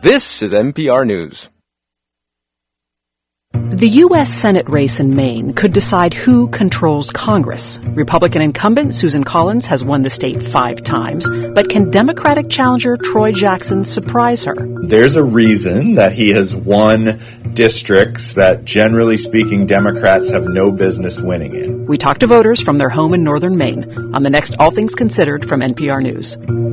This is NPR News. The U.S. Senate race in Maine could decide who controls Congress. Republican incumbent Susan Collins has won the state 5 times, but can Democratic challenger Troy Jackson surprise her? There's a reason that he has won districts that, generally speaking, Democrats have no business winning in. We talked to voters from their home in northern Maine on the next All Things Considered from NPR News.